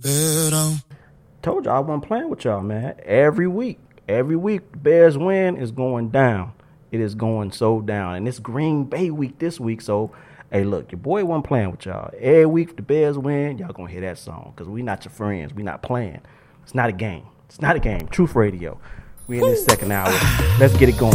Told y'all I wasn't playing with y'all, man. Every week, the Bears win is going down. It is going so down. And it's Green Bay week this week, so, hey, look, your boy wasn't playing with y'all. Every week the Bears win, y'all going to hear that song because we not your friends. We not playing. It's not a game. It's not a game. Truth Radio. We in this second hour. Let's get it going.